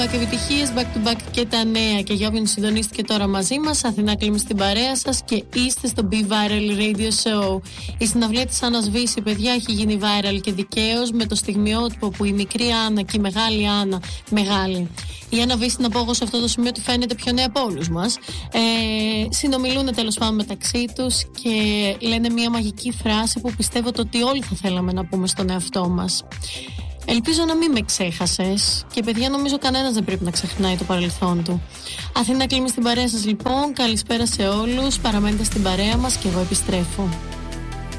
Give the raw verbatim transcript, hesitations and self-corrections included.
Και επιτυχίες back to back και τα νέα. Και για όποιον συντονίστηκε τώρα μαζί μας, Αθηνά Κλίμη στην παρέα σας και είστε στο Be Viral Radio Show. Η συναυλία της Άννας Βύση, παιδιά, έχει γίνει viral και δικαίως, με το στιγμιότυπο που η μικρή Άννα και η μεγάλη Άννα, μεγάλη, η Άννα Βύση, να πω εγώ σε αυτό το σημείο ότι φαίνεται πιο νέα από όλους μας, ε, συνομιλούν τέλος πάντων μεταξύ τους και λένε μια μαγική φράση που πιστεύω ότι όλοι θα θέλαμε να πούμε στον εαυτό μας. Ελπίζω να μην με ξέχασες. Και παιδιά, νομίζω κανένας δεν πρέπει να ξεχνάει το παρελθόν του. Αθηνά Κλίμη στην παρέα σας λοιπόν. Καλησπέρα σε όλους. Παραμένετε στην παρέα μας και εγώ επιστρέφω.